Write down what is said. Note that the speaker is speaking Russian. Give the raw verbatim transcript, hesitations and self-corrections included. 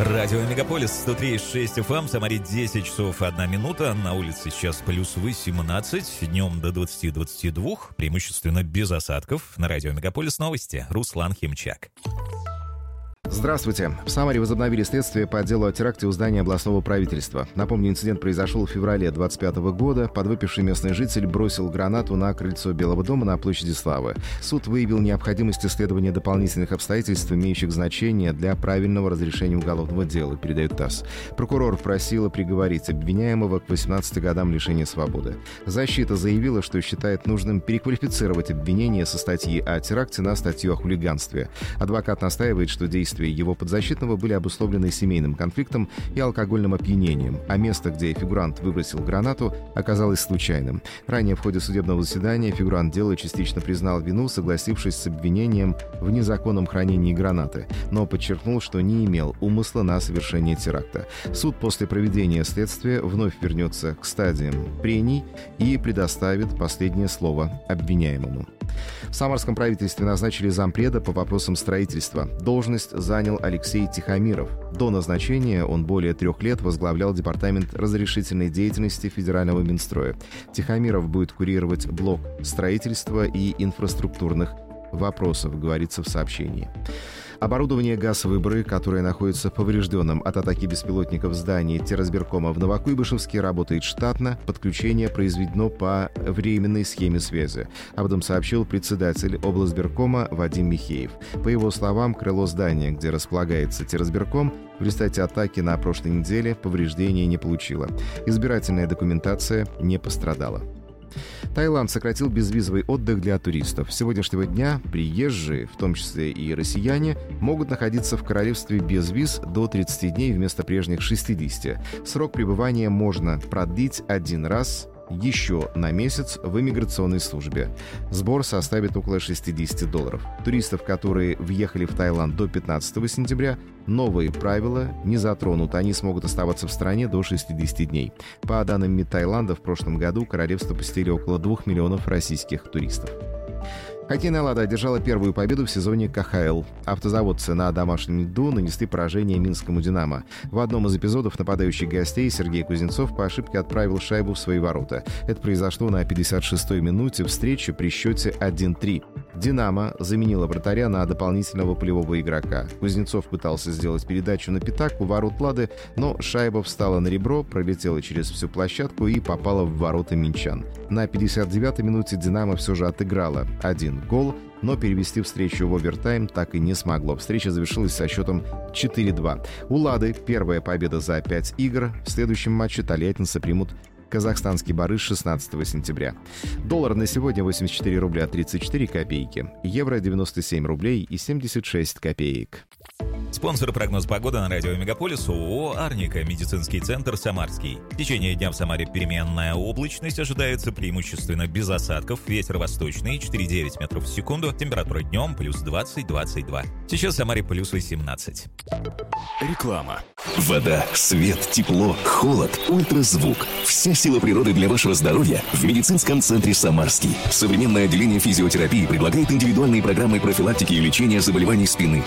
Радио Мегаполис сто три и шесть эф эм, в Самаре десять часов одна минута, на улице сейчас плюс восемнадцать, днем до двадцати двадцати двух, преимущественно без осадков. На Радио Мегаполис новости, Руслан Химчак. Здравствуйте. В Самаре возобновили следствие по делу о теракте у здания областного правительства. Напомню, инцидент произошел в феврале двадцать пятого года. Подвыпивший местный житель бросил гранату на крыльцо Белого дома на площади Славы. Суд выявил необходимость исследования дополнительных обстоятельств, имеющих значение для правильного разрешения уголовного дела, передает ТАСС. Прокурор просила приговорить обвиняемого к восемнадцати годам лишения свободы. Защита заявила, что считает нужным переквалифицировать обвинение со статьи о теракте на статью о хулиганстве. Адвокат настаивает, что действия его подзащитного были обусловлены семейным конфликтом и алкогольным опьянением, а место, где фигурант выбросил гранату, оказалось случайным. Ранее в ходе судебного заседания фигурант дела частично признал вину, согласившись с обвинением в незаконном хранении гранаты, но подчеркнул, что не имел умысла на совершение теракта. Суд после проведения следствия вновь вернется к стадиям прений и предоставит последнее слово обвиняемому. В Самарском правительстве назначили зампреда по вопросам строительства. Должность занял Алексей Тихомиров. До назначения он более трех лет возглавлял департамент разрешительной деятельности федерального Минстроя. Тихомиров будет курировать блок строительства и инфраструктурных вопросов, говорится в сообщении. Оборудование ГАЗ-Выборы, которое находится поврежденным от атаки беспилотников в здании Террасберкома в Новокуйбышевске, работает штатно. Подключение произведено по временной схеме связи. Об этом сообщил председатель облсберкома Вадим Михеев. По его словам, крыло здания, где располагается Террасберком, в результате атаки на прошлой неделе повреждения не получило. Избирательная документация не пострадала. Таиланд сократил безвизовый отдых для туристов. С сегодняшнего дня приезжие, в том числе и россияне, могут находиться в королевстве без виз до тридцати дней вместо прежних шестидесяти. Срок пребывания можно продлить один раз еще на месяц в иммиграционной службе. Сбор составит около шестидесяти долларов. Туристов, которые въехали в Таиланд до пятнадцатого сентября, новые правила не затронут. Они смогут оставаться в стране до шестидесяти дней. По данным МИД Таиланда, в прошлом году королевство посетили около двух миллионов российских туристов. Хоккейная «Лада» одержала первую победу в сезоне ка ха эл. Автозаводцы на домашнем льду нанесли поражение минскому «Динамо». В одном из эпизодов нападающих гостей Сергей Кузнецов по ошибке отправил шайбу в свои ворота. Это произошло на пятьдесят шестой минуте встречи при счете один три. «Динамо» заменила вратаря на дополнительного полевого игрока. Кузнецов пытался сделать передачу на пятак у ворот «Лады», но шайба встала на ребро, пролетела через всю площадку и попала в ворота минчан. На пятьдесят девятой минуте «Динамо» все же отыграла один гол, но перевести встречу в овертайм так и не смогло. Встреча завершилась со счетом четыре два. У «Лады» первая победа за пять игр. В следующем матче тольяттинцы примут казахстанский «Барыш» шестнадцатого сентября. Доллар на сегодня восемьдесят четыре рубля тридцать четыре копейки. Евро девяносто семь рублей и семьдесят шесть копеек. Спонсор прогноз погоды на Радио Мегаполис ООО «Арника», медицинский центр «Самарский». В течение дня в Самаре переменная облачность ожидается, преимущественно без осадков. Ветер восточный, четыре девять метров в секунду. Температура днем плюс двадцать двадцать два. Сейчас в Самаре плюс восемнадцать. Реклама. Вода, свет, тепло, холод, ультразвук. Вся сила природы для вашего здоровья в медицинском центре «Самарский». Современное отделение физиотерапии предлагает индивидуальные программы профилактики и лечения заболеваний спины,